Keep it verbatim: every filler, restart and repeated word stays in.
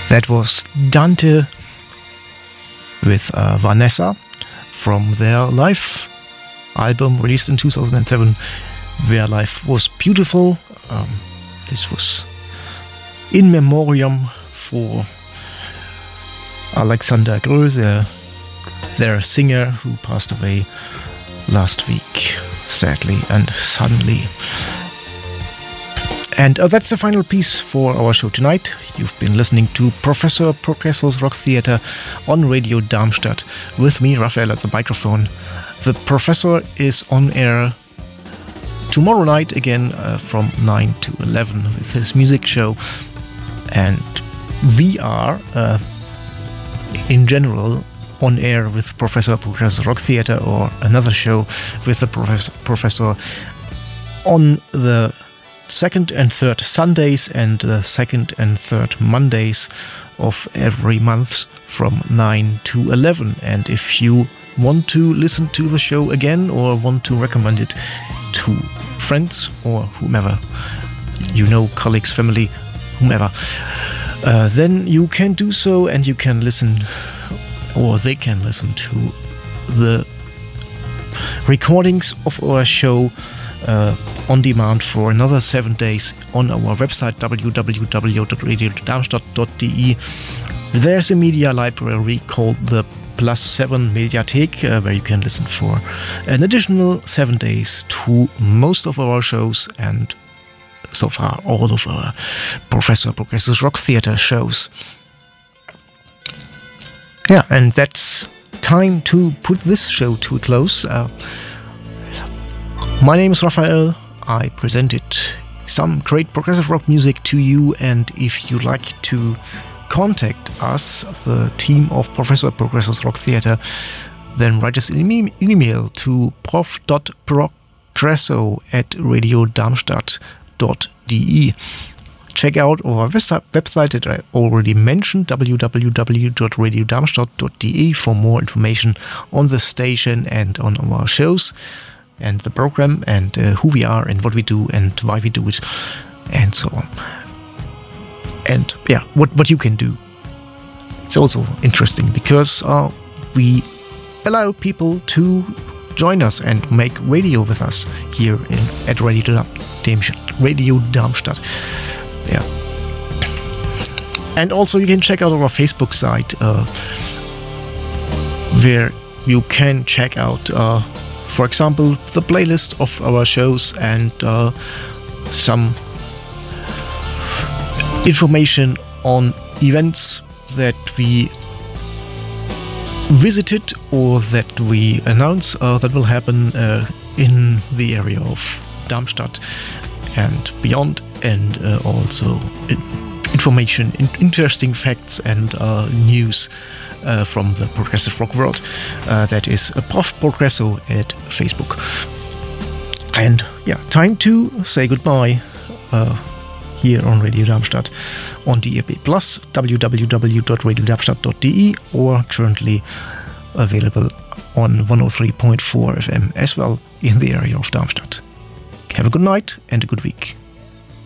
That was Dante with uh, Vanessa from their live album released in two thousand seven. Their life was beautiful. Um, this was in memoriam for Alexander Gröll, their, their singer who passed away last week, sadly and suddenly. And uh, that's the final piece for our show tonight. You've been listening to Professor Progresso's Rock Theater on Radio Darmstadt with me, Raphael, at the microphone. The Professor is on air tomorrow night again uh, from nine to eleven with his music show. And we are, uh, in general, on air with Professor Progresso's Rock Theater or another show with the Professor, Professor on the second and third Sundays and the second and third Mondays of every month from nine to eleven. And if you want to listen to the show again or want to recommend it to friends or whomever, you know, colleagues, family, whomever, uh, then you can do so, and you can listen, or they can listen to the recordings of our show uh, on demand for another seven days on our website w w w dot radio darmstadt dot d e. There's a media library called the Plus seven Mediathek, uh, where you can listen for an additional seven days to most of our shows and so far all of our Professor Progresso's Rock Theater shows. Yeah, and that's time to put this show to a close. Uh, my name is Raphael. I presented some great progressive rock music to you, and if you'd like to contact us, the team of Professor Progresso's Rock Theater, then write us an e- email to prof dot progresso at radio darmstadt dot d e. Check out our website that I already mentioned, w w w dot radio darmstadt dot d e, for more information on the station and on our shows and the program and uh, who we are and what we do and why we do it and so on. And yeah, what, what you can do. It's also interesting because uh, we allow people to join us and make radio with us here in, at Radio Darmstadt. Radio Darmstadt. Yeah. And also you can check out our Facebook site uh, where you can check out, uh, for example, the playlist of our shows and uh, some information on events that we visited or that we announce uh, that will happen uh, in the area of Darmstadt and beyond, and uh, also in information, in interesting facts and uh, news uh, from the progressive rock world. Uh, that is a Prof Progresso at Facebook. And yeah, time to say goodbye. Uh, here on Radio Darmstadt on D A B plus, w w w dot radio darmstadt dot d e, or currently available on one oh three point four F M as well in the area of Darmstadt. Have a good night and a good week.